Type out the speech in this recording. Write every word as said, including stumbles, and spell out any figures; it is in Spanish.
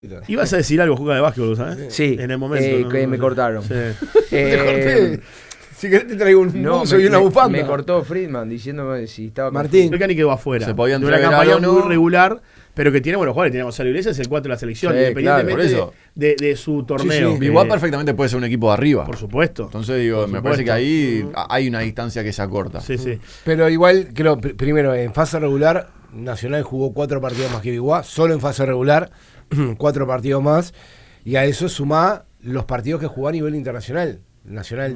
Ibas a decir algo, Juca, de básquetbol, ¿sabes? Sí, en el momento. eh, ¿no? que me cortaron. Sí. Eh, Te corté. Si querés te traigo un no, buzo me, y una me- bufanda. me cortó Friedman diciéndome si estaba... Martín. Mecani quedó afuera. Se podían de una traer campaña al O N U. muy regular, pero que tiene buenos jugadores. Tiene a Gonzalo Iglesias, el cuatro de la selección, Sí, independientemente claro, por de, de, de su torneo. sí. Biguá Eh, perfectamente puede ser un equipo de arriba. Por supuesto. Entonces digo, Por me supuesto. parece que ahí hay una distancia que se acorta. Sí, sí. Pero igual, creo, pr- primero, en fase regular, Nacional jugó cuatro partidos más que Biguá, solo en fase regular, cuatro partidos más, y a eso sumá los partidos que jugó a nivel internacional. Nacional